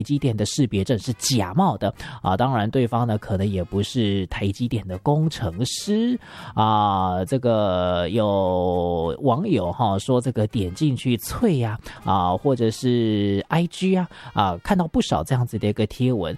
积电的识别证是假冒的啊，当然对方呢可能也不是台积电的工程师啊。这个有网友说这个点进去脆或者是 IG 看到不少这样子的一个贴文